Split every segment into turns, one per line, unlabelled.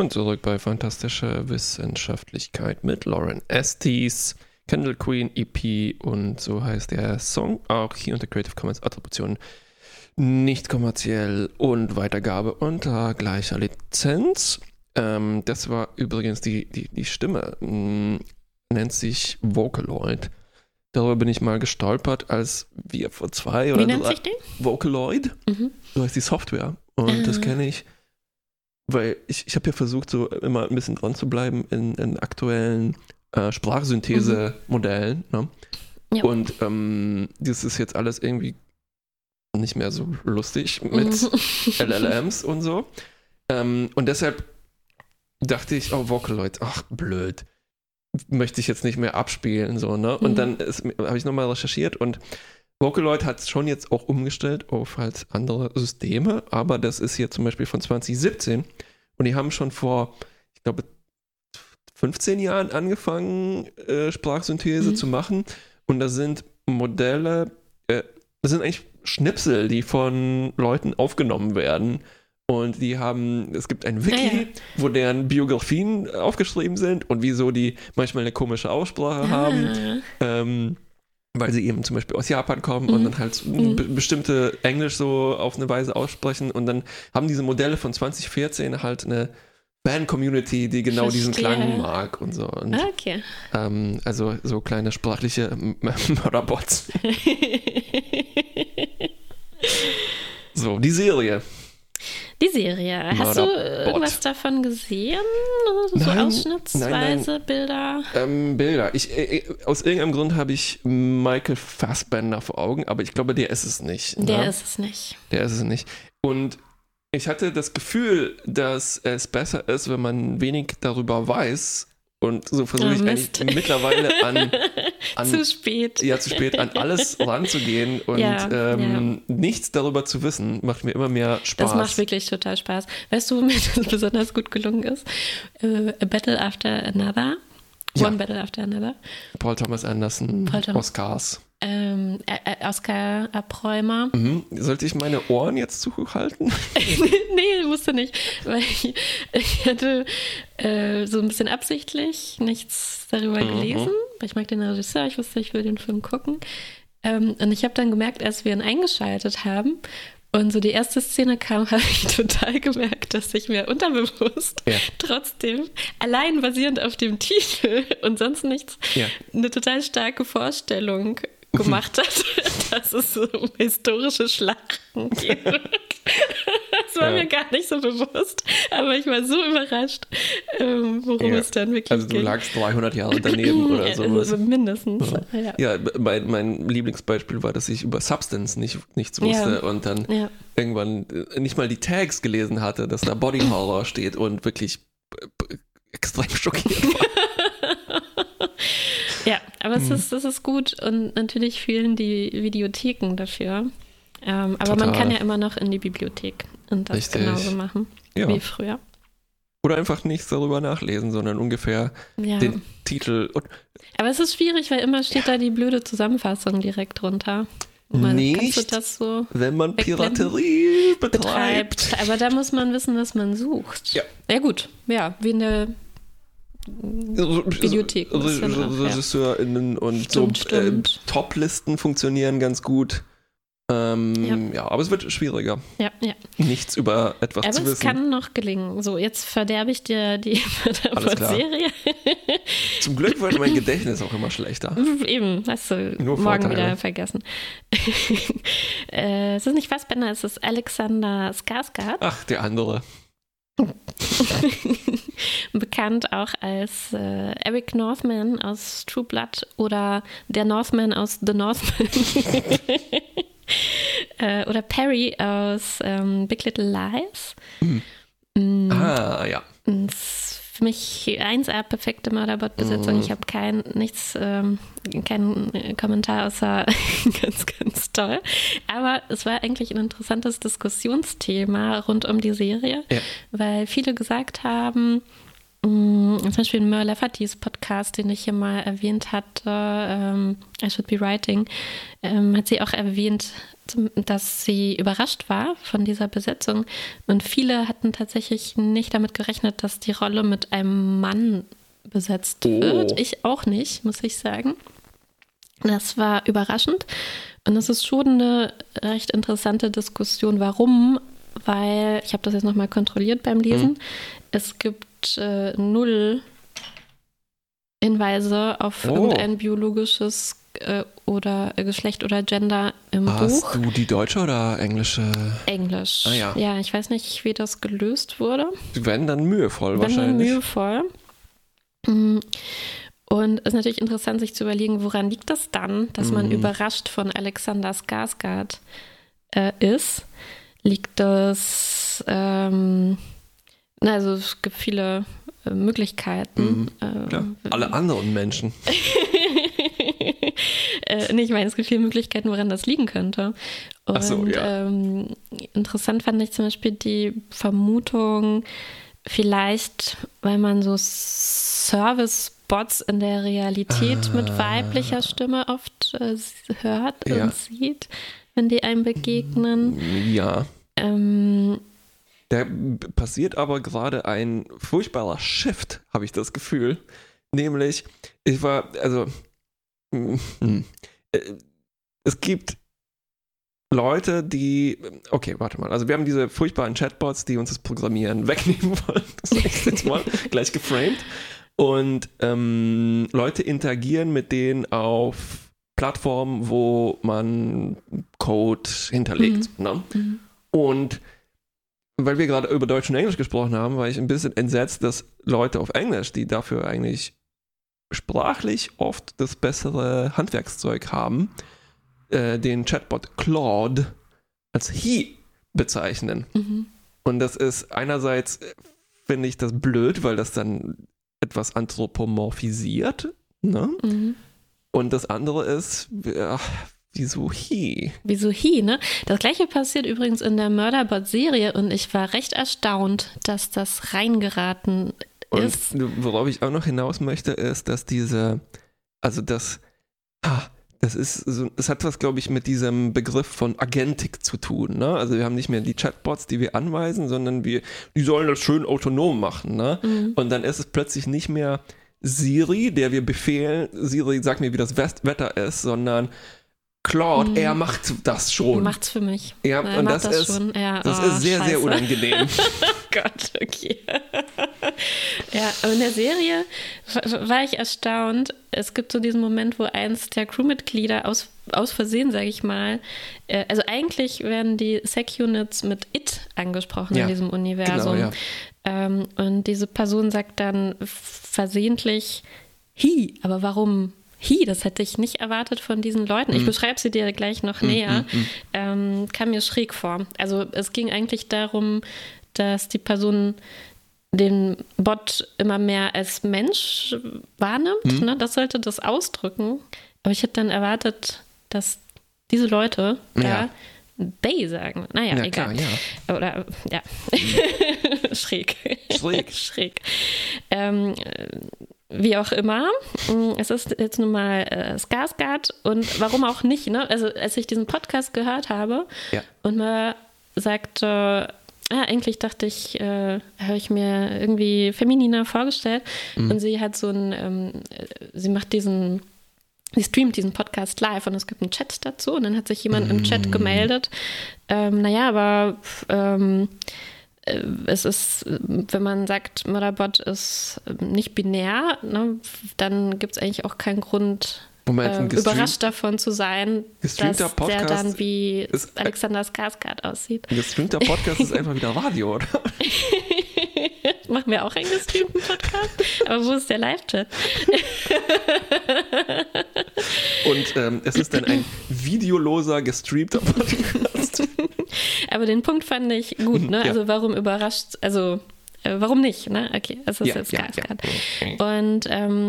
Und zurück bei Fantastische Wissenschaftlichkeit mit Lauren Estes, Kendall Queen EP und so heißt der Song auch hier unter Creative Commons Attribution nicht kommerziell und Weitergabe unter gleicher Lizenz. Das war übrigens die Stimme, nennt sich Vocaloid. Darüber bin ich mal gestolpert, als wir vor 2 oder
Wie nennt sich die?
Vocaloid, so heißt die Software. Und das kenne ich, weil ich habe ja versucht, so immer ein bisschen dran zu bleiben in aktuellen Sprachsynthese-Modellen. Ne?
Ja.
Und das ist jetzt alles irgendwie nicht mehr so lustig mit LLMs und so. Und deshalb dachte ich, oh, Vocaloid, ach, blöd. Möchte ich jetzt nicht mehr abspielen, so, ne? Und dann habe ich nochmal recherchiert und Vocaloid hat es schon jetzt auch umgestellt auf halt andere Systeme, aber das ist hier zum Beispiel von 2017 und die haben schon vor, ich glaube, 15 Jahren angefangen, Sprachsynthese zu machen und da sind Modelle, das sind eigentlich Schnipsel, die von Leuten aufgenommen werden. Und es gibt ein Wiki, wo deren Biografien aufgeschrieben sind und wieso die manchmal eine komische Aussprache haben, weil sie eben zum Beispiel aus Japan kommen und dann halt bestimmte Englisch so auf eine Weise aussprechen. Und dann haben diese Modelle von 2014 halt eine Fan-Community, die genau diesen Klang mag und so. Und, also so kleine sprachliche Mörderbots. So, die Serie.
Die Serie. Hast du irgendwas davon gesehen? So ausschnittsweise Bilder?
Bilder. Aus irgendeinem Grund habe ich Michael Fassbender vor Augen, aber ich glaube, der ist es nicht.
Der ist es nicht.
Der ist es nicht. Und ich hatte das Gefühl, dass es besser ist, wenn man wenig darüber weiß. Und so versuche ich eigentlich mittlerweile
zu spät.
Ja, zu spät, an alles ranzugehen und nichts darüber zu wissen, macht mir immer mehr Spaß.
Das macht wirklich total Spaß. Weißt du, womit das besonders gut gelungen ist? A Battle After Another. One Battle After Another.
Paul Thomas Anderson, Oscars.
Oscar-Abräumer.
Sollte ich meine Ohren jetzt zuhalten?
Nee, musst du nicht. Weil ich hatte so ein bisschen absichtlich nichts darüber gelesen. Weil ich mag den Regisseur, ich wusste, ich will den Film gucken. Und ich habe dann gemerkt, als wir ihn eingeschaltet haben und so die erste Szene kam, habe ich total gemerkt, dass ich mir unterbewusst trotzdem, allein basierend auf dem Titel und sonst nichts, eine total starke Vorstellung gemacht hat, dass es so um historische Schlachten geht. Das war mir gar nicht so bewusst, aber ich war so überrascht, worum es dann wirklich geht.
Also du lagst 300 Jahre daneben oder sowas.
Also mindestens.
Ja, mein Lieblingsbeispiel war, dass ich über Substance nichts wusste und dann irgendwann nicht mal die Tags gelesen hatte, dass da Body Horror steht und wirklich extrem schockiert war.
Ja, aber das ist gut und natürlich fehlen die Videotheken dafür. Aber man kann ja immer noch in die Bibliothek und das genauso machen wie früher.
Oder einfach nichts darüber nachlesen, sondern ungefähr den Titel.
Aber es ist schwierig, weil immer steht da die blöde Zusammenfassung direkt drunter.
Nicht,
kannst du das so
wenn man Piraterie betreibt.
Aber da muss man wissen, was man sucht. Ja gut, wie in der Videothek.
RegisseurInnen und stimmt. Top-Listen funktionieren ganz gut. Aber es wird schwieriger. Nichts über etwas zu wissen.
Aber es kann noch gelingen. So, jetzt verderbe ich dir die Serie.
Zum Glück wird mein Gedächtnis auch immer schlechter.
Eben, hast du
Nur
morgen
Vorteile.
wieder vergessen. Es ist nicht Fassbender, es ist Alexander Skarsgård.
Ach, der andere.
Bekannt auch als Eric Northman aus True Blood oder der Northman aus The Northman. Oder Perry aus Big Little Lies. Ist für mich 1A perfekte Mörderbot-Besetzung. Ich habe keinen Kommentar außer ganz, ganz toll. Aber es war eigentlich ein interessantes Diskussionsthema rund um die Serie, weil viele gesagt haben, Zum Beispiel in Mur Laffertys Podcast, den ich hier mal erwähnt hatte, I Should Be Writing, hat sie auch erwähnt, dass sie überrascht war von dieser Besetzung. Und viele hatten tatsächlich nicht damit gerechnet, dass die Rolle mit einem Mann besetzt wird. Ich auch nicht, muss ich sagen. Das war überraschend. Und das ist schon eine recht interessante Diskussion. Warum? Weil, ich habe das jetzt nochmal kontrolliert beim Lesen, es gibt 0 Hinweise auf irgendein biologisches oder Geschlecht oder Gender im Buch.
Hast du die deutsche oder englische?
Englisch.
Ah, ja.
Ja, ich weiß nicht, wie das gelöst wurde.
Die werden dann mühevoll wahrscheinlich.
Dann mühevoll. Und es ist natürlich interessant, sich zu überlegen, woran liegt das dann, dass man überrascht von Alexander Skarsgård ist. Liegt das, also es gibt viele Möglichkeiten.
Klar. Alle anderen Menschen.
Ich meine, es gibt viele Möglichkeiten, woran das liegen könnte. Und
Ach so, ja.
Interessant fand ich zum Beispiel die Vermutung, vielleicht, weil man so Service-Spots in der Realität mit weiblicher Stimme oft hört und sieht, wenn die einem begegnen.
Ja. Da passiert aber gerade ein furchtbarer Shift, habe ich das Gefühl. Nämlich, es gibt Leute, die, okay, warte mal, also wir haben diese furchtbaren Chatbots, die uns das Programmieren wegnehmen wollen. Das sage ich jetzt mal gleich geframed. Und Leute interagieren mit denen auf Plattformen, wo man Code hinterlegt. Ne? Und weil wir gerade über Deutsch und Englisch gesprochen haben, war ich ein bisschen entsetzt, dass Leute auf Englisch, die dafür eigentlich sprachlich oft das bessere Handwerkszeug haben, den Chatbot Claude als he bezeichnen. Und das ist einerseits, finde ich das blöd, weil das dann etwas anthropomorphisiert. Ne? Und das andere ist, wieso he?
Wieso he, ne? Das gleiche passiert übrigens in der Murderbot-Serie und ich war recht erstaunt, dass das reingeraten ist.
Und worauf ich auch noch hinaus möchte, ist, dass das hat was, glaube ich, mit diesem Begriff von Agentik zu tun. Ne? Also wir haben nicht mehr die Chatbots, die wir anweisen, sondern die sollen das schön autonom machen. Ne? Und dann ist es plötzlich nicht mehr Siri, der wir befehlen, Siri, sag mir, wie das Wetter ist, sondern Claude, er macht das schon.
Macht's für mich.
Ja, und das ist sehr,
scheiße.
sehr unangenehm.
Oh Gott, okay. Ja, aber in der Serie war ich erstaunt. Es gibt so diesen Moment, wo eins der Crewmitglieder aus Versehen, sage ich mal, also eigentlich werden die Sec-Units mit It angesprochen in diesem Universum. Genau, ja. Und diese Person sagt dann versehentlich he, aber warum he? Das hätte ich nicht erwartet von diesen Leuten. Ich beschreibe sie dir gleich noch näher. Kam mir schräg vor. Also es ging eigentlich darum, dass die Person den Bot immer mehr als Mensch wahrnimmt. Ne? Das sollte das ausdrücken. Aber ich hätte dann erwartet, dass diese Leute da they sagen. Naja, egal.
Klar, ja.
Oder, ja. Schräg. Wie auch immer, es ist jetzt nun mal Skarsgård und warum auch nicht, ne? Also als ich diesen Podcast gehört habe und man sagte, eigentlich dachte ich, habe ich mir irgendwie femininer vorgestellt und sie hat sie streamt diesen Podcast live und es gibt einen Chat dazu und dann hat sich jemand im Chat gemeldet, es ist, wenn man sagt, Murderbot ist nicht binär, ne, dann gibt es eigentlich auch keinen Grund, überrascht davon zu sein, dass der dann wie Alexander Skarsgård aussieht.
Ein gestreamter Podcast ist einfach wieder Radio, oder?
Machen wir auch einen gestreamten Podcast? Aber wo ist der Live-Chat?
Und es ist dann ein videoloser, gestreamter Podcast.
Aber den Punkt fand ich gut, ne? Also warum überrascht, also warum nicht, ne? Okay, es ist jetzt Skarsgård. Und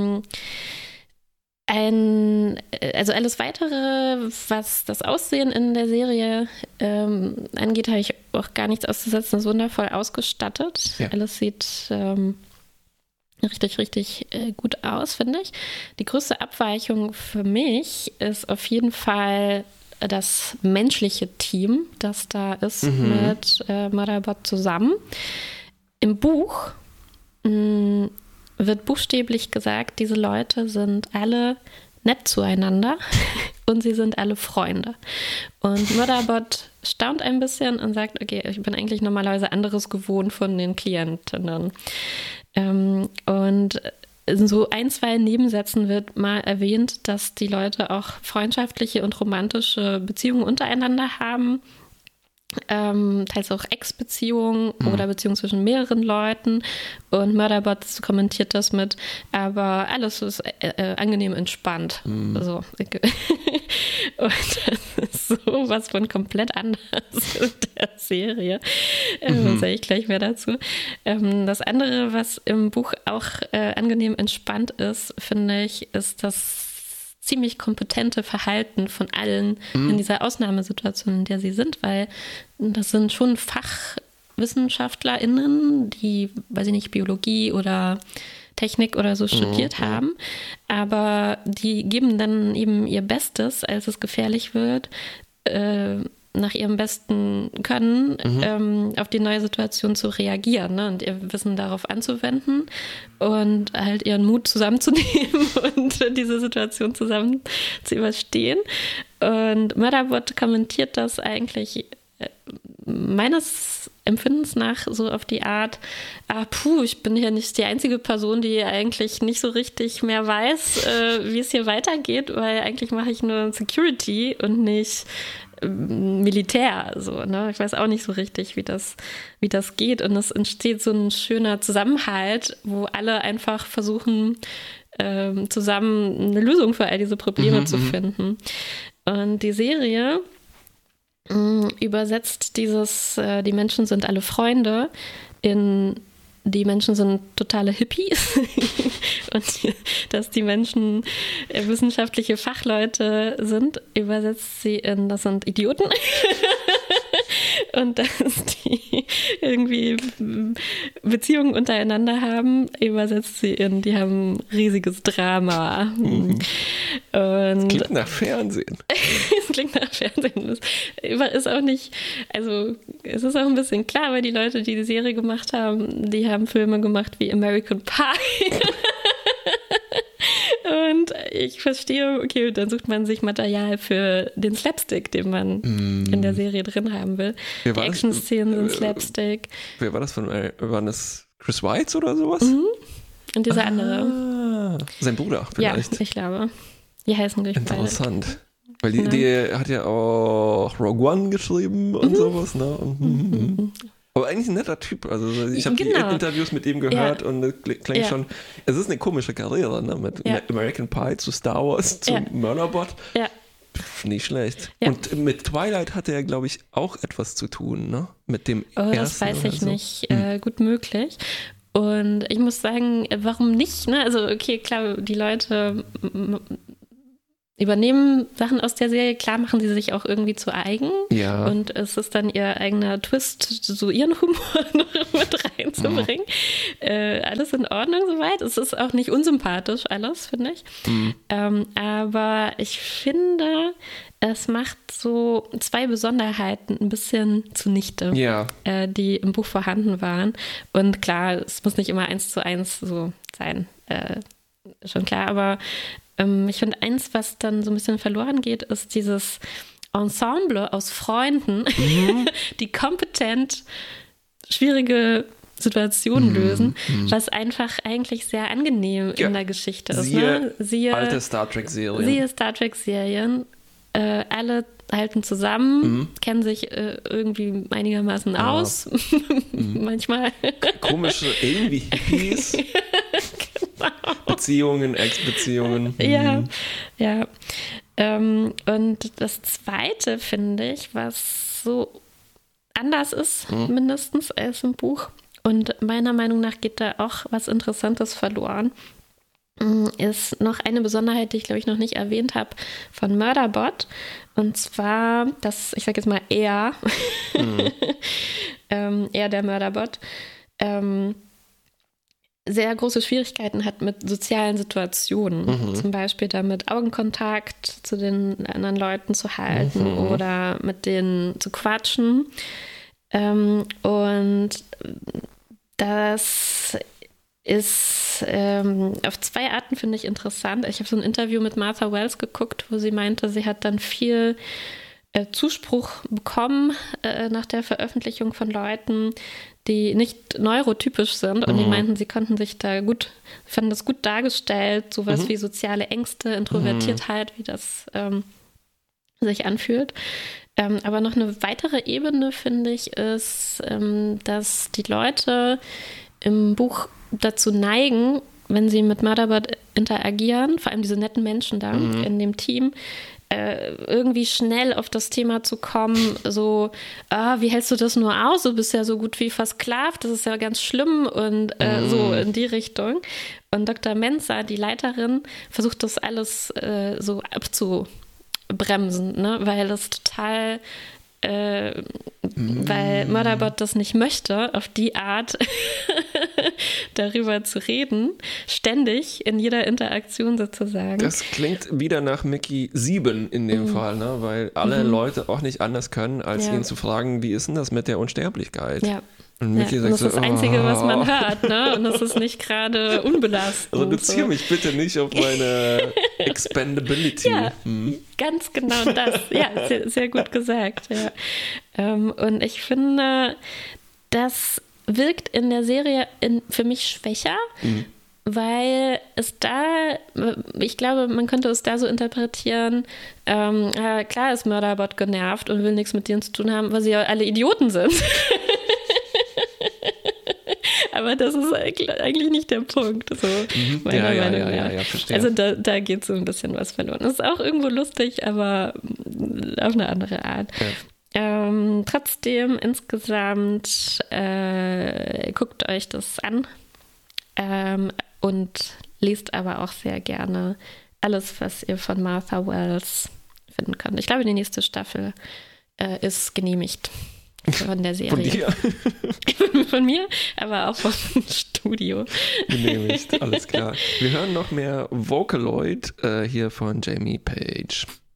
also alles Weitere, was das Aussehen in der Serie angeht, habe ich auch gar nichts auszusetzen. Das ist wundervoll ausgestattet. Alles sieht richtig, richtig gut aus, finde ich. Die größte Abweichung für mich ist auf jeden Fall das menschliche Team, das da ist mit Murderbot zusammen. Im Buch wird buchstäblich gesagt, diese Leute sind alle nett zueinander und sie sind alle Freunde. Und Murderbot staunt ein bisschen und sagt, okay, ich bin eigentlich normalerweise anderes gewohnt von den Klientinnen. Und in so 1, 2 Nebensätzen wird mal erwähnt, dass die Leute auch freundschaftliche und romantische Beziehungen untereinander haben. Teils auch Ex-Beziehungen oder Beziehungen zwischen mehreren Leuten. Und Murderbot kommentiert das mit, aber alles ist angenehm entspannt. So. Und das ist sowas von komplett anders in der Serie. Sage ich gleich mehr dazu. Das andere, was im Buch auch angenehm entspannt ist, finde ich, ist das ziemlich kompetente Verhalten von allen in dieser Ausnahmesituation, in der sie sind, weil das sind schon FachwissenschaftlerInnen, die, weiß ich nicht, Biologie oder Technik oder so studiert haben, aber die geben dann eben ihr Bestes, als es gefährlich wird, nach ihrem besten Können auf die neue Situation zu reagieren, ne? Und ihr Wissen darauf anzuwenden und halt ihren Mut zusammenzunehmen und diese Situation zusammen zu überstehen. Und Murderbot kommentiert das eigentlich meines Empfindens nach so auf die Art, ich bin ja nicht die einzige Person, die eigentlich nicht so richtig mehr weiß, wie es hier weitergeht, weil eigentlich mache ich nur Security und nicht Militär, so, ne? Ich weiß auch nicht so richtig, wie das geht. Und es entsteht so ein schöner Zusammenhalt, wo alle einfach versuchen, zusammen eine Lösung für all diese Probleme zu finden. Und die Serie übersetzt die Menschen sind alle Freunde in die Menschen sind totale Hippies und dass die Menschen wissenschaftliche Fachleute sind, übersetzt sie in, das sind Idioten und dass die irgendwie Beziehungen untereinander haben, übersetzt sie in, die haben riesiges Drama. Und
das klingt nach Fernsehen.
Es klingt nach Fernsehen. Das ist auch nicht, also es ist auch ein bisschen klar, weil die Leute, die Serie gemacht haben, die haben Filme gemacht wie American Pie. Und ich verstehe, okay, dann sucht man sich Material für den Slapstick, den man in der Serie drin haben will. Die Action-Szenen sind Slapstick.
Wer war das waren das Chris Weitz oder sowas?
Und dieser andere.
Sein Bruder vielleicht.
Ja, ich glaube. Die heißen gleich beide.
Interessant. Weil die hat ja auch Rogue One geschrieben und sowas, ne? Aber eigentlich ein netter Typ. Also ich habe die Interviews mit ihm gehört und das klingt schon. Es ist eine komische Karriere, ne? Mit American Pie zu Star Wars zu Murderbot. Ja. Nicht schlecht. Ja. Und mit Twilight hatte er, glaube ich, auch etwas zu tun, ne? Mit dem ersten.
Das weiß ich nicht. Gut möglich. Und ich muss sagen, warum nicht? Ne? Also okay, klar, die Leute übernehmen Sachen aus der Serie, klar machen sie sich auch irgendwie zu eigen. Ja. Und es ist dann ihr eigener Twist, so ihren Humor noch mit reinzubringen. Alles in Ordnung soweit. Es ist auch nicht unsympathisch alles, finde ich. Aber ich finde, es macht so 2 Besonderheiten ein bisschen zunichte, die im Buch vorhanden waren. Und klar, es muss nicht immer 1:1 so sein. Schon klar, aber ich finde, eins, was dann so ein bisschen verloren geht, ist dieses Ensemble aus Freunden, die kompetent schwierige Situationen lösen, was einfach eigentlich sehr angenehm in der Geschichte ist. Siehe
alte Star Trek-Serien.
Siehe Star Trek-Serien. Alle halten zusammen, kennen sich irgendwie einigermaßen aus. Manchmal.
Komische, irgendwie Hippies.
Genau.
Beziehungen, Ex-Beziehungen.
Ja. Und das Zweite, finde ich, was so anders ist, mindestens als im Buch, und meiner Meinung nach geht da auch was Interessantes verloren, ist noch eine Besonderheit, die ich, glaube ich, noch nicht erwähnt habe, von Murderbot. Und zwar, ich sage jetzt mal er, er der Murderbot, sehr große Schwierigkeiten hat mit sozialen Situationen. Zum Beispiel damit Augenkontakt zu den anderen Leuten zu halten oder mit denen zu quatschen. Und das ist auf 2 Arten, finde ich, interessant. Ich habe so ein Interview mit Martha Wells geguckt, wo sie meinte, sie hat dann viel Zuspruch bekommen nach der Veröffentlichung von Leuten, die nicht neurotypisch sind, und die meinten, sie konnten sich da fanden das gut dargestellt, sowas wie soziale Ängste, Introvertiertheit, wie das sich anfühlt. Aber noch eine weitere Ebene, finde ich, ist, dass die Leute im Buch dazu neigen, wenn sie mit Murderbird interagieren, vor allem diese netten Menschen da in dem Team, irgendwie schnell auf das Thema zu kommen, so, wie hältst du das nur aus? Du bist ja so gut wie versklavt, das ist ja ganz schlimm, und so in die Richtung. Und Dr. Mensah, die Leiterin, versucht das alles so abzubremsen, ne? Weil das total weil Murderbird das nicht möchte, auf die Art darüber zu reden, ständig in jeder Interaktion sozusagen.
Das klingt wieder nach Mickey 7 in dem Fall, ne? Weil alle Leute auch nicht anders können, als ihn zu fragen, wie ist denn das mit der Unsterblichkeit?
Ja.
Und Mickey sagt
das ist das Einzige, was man hört, ne? Und das ist nicht gerade unbelastend.
Reduziere mich bitte nicht auf meine Expendability.
Ja, ganz genau das. Ja, sehr, sehr gut gesagt. Ja. Und ich finde, das wirkt in der Serie für mich schwächer, weil ich glaube, man könnte es da so interpretieren, klar ist Murderbird genervt und will nichts mit denen zu tun haben, weil sie ja alle Idioten sind. Aber das ist eigentlich nicht der Punkt. So, meiner Meinung nach.
Ja, verstehe.
Also da geht so ein bisschen was verloren. Das ist auch irgendwo lustig, aber auf eine andere Art. Ja. Trotzdem insgesamt guckt euch das an und lest aber auch sehr gerne alles, was ihr von Martha Wells finden könnt. Ich glaube, die nächste Staffel ist genehmigt. Von der Serie.
Von dir?
Von mir, aber auch vom Studio.
Genehmigt, alles klar. Wir hören noch mehr Vocaloid hier von Jamie Page.